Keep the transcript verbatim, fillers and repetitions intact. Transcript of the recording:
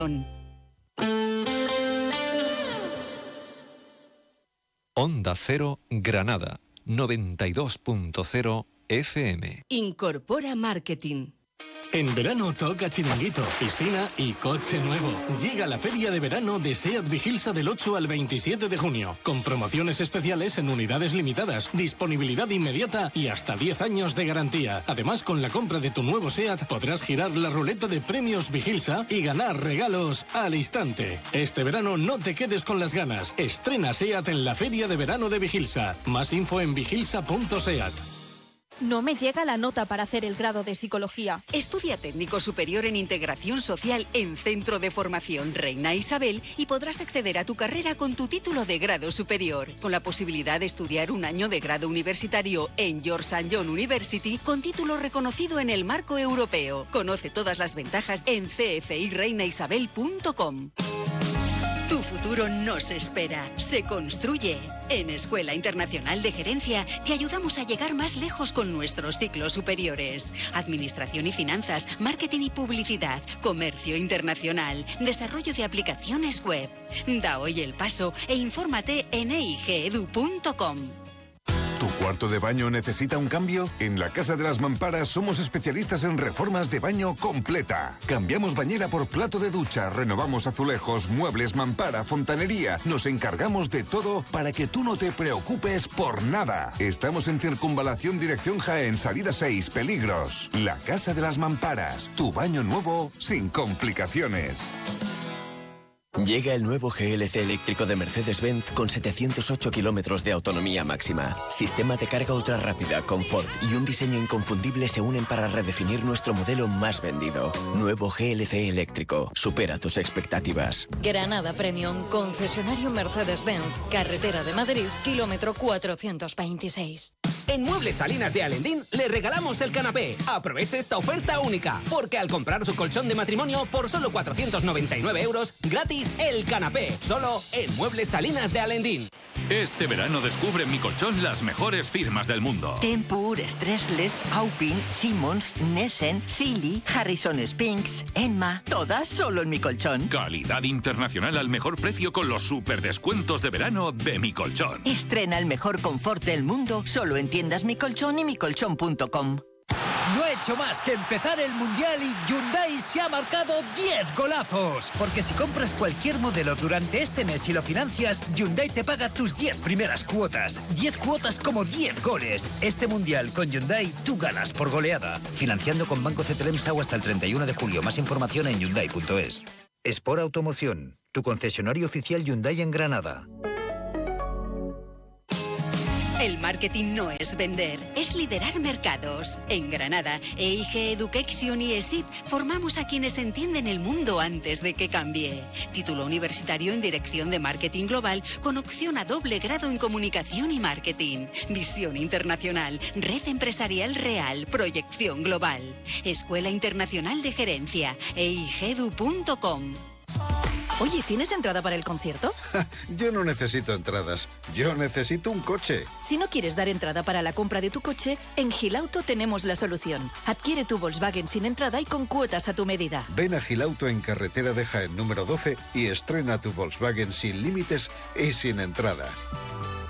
Onda Cero Granada, noventa y dos punto cero F M. Incorpora Marketing. En verano toca chiringuito, piscina y coche nuevo. Llega la feria de verano de SEAT Vigilsa del ocho al veintisiete de junio, con promociones especiales en unidades limitadas, disponibilidad inmediata y hasta diez años de garantía. Además, con la compra de tu nuevo SEAT podrás girar la ruleta de premios Vigilsa y ganar regalos al instante. Este verano no te quedes con las ganas. Estrena SEAT en la feria de verano de Vigilsa. Más info en vigilsa punto seat. No me llega la nota para hacer el grado de psicología. Estudia técnico superior en integración social en Centro de Formación Reina Isabel y podrás acceder a tu carrera con tu título de grado superior, con la posibilidad de estudiar un año de grado universitario en George Saint John University con título reconocido en el marco europeo. Conoce todas las ventajas en c f i reina isabel punto com. Tu futuro nos espera, se construye. En Escuela Internacional de Gerencia te ayudamos a llegar más lejos con nuestros ciclos superiores. Administración y finanzas, marketing y publicidad, comercio internacional, desarrollo de aplicaciones web. Da hoy el paso e infórmate en e i g edu punto com. ¿Tu cuarto de baño necesita un cambio? En la Casa de las Mamparas somos especialistas en reformas de baño completa. Cambiamos bañera por plato de ducha, renovamos azulejos, muebles, mampara, fontanería. Nos encargamos de todo para que tú no te preocupes por nada. Estamos en Circunvalación Dirección Jaén, salida seis, Peligros. La Casa de las Mamparas, tu baño nuevo sin complicaciones. Llega el nuevo G L C eléctrico de Mercedes-Benz con setecientos ocho kilómetros de autonomía máxima. Sistema de carga ultra rápida, confort y un diseño inconfundible se unen para redefinir nuestro modelo más vendido. Nuevo G L C eléctrico. Supera tus expectativas. Granada Premium, concesionario Mercedes-Benz. Carretera de Madrid, kilómetro cuatrocientos veintiséis. En Muebles Salinas de Alendín le regalamos el canapé. Aproveche esta oferta única, porque al comprar su colchón de matrimonio por solo cuatrocientos noventa y nueve euros, gratis el canapé. Solo en Muebles Salinas de Alendín. Este verano descubre en Mi Colchón las mejores firmas del mundo. Tempur, Stressless, Aupin, Simmons, Nessen, Sealy, Harrison Spinks, Enma, todas solo en Mi Colchón. Calidad internacional al mejor precio con los superdescuentos de verano de Mi Colchón. Estrena el mejor confort del mundo solo en tiendas Mi Colchón y mi colchón punto com. No ha hecho más que empezar el Mundial y Hyundai se ha marcado diez golazos. Porque si compras cualquier modelo durante este mes y lo financias, Hyundai te paga tus diez primeras cuotas. diez cuotas como diez goles. Este Mundial con Hyundai tú ganas por goleada. Financiando con Banco Cetremsau hasta el treinta y uno de julio. Más información en hyundai punto es. Sport Automoción, tu concesionario oficial Hyundai en Granada. El marketing no es vender, es liderar mercados. En Granada, E I G Education y E S I P formamos a quienes entienden el mundo antes de que cambie. Título universitario en Dirección de Marketing Global con opción a doble grado en Comunicación y Marketing. Visión internacional, red empresarial real, proyección global. Escuela Internacional de Gerencia, e i g edu punto com. Oye, ¿tienes entrada para el concierto? Yo no necesito entradas, yo necesito un coche. Si no quieres dar entrada para la compra de tu coche, en Gilauto tenemos la solución. Adquiere tu Volkswagen sin entrada y con cuotas a tu medida. Ven a Gilauto en carretera de Jaén número doce y estrena tu Volkswagen sin límites y sin entrada.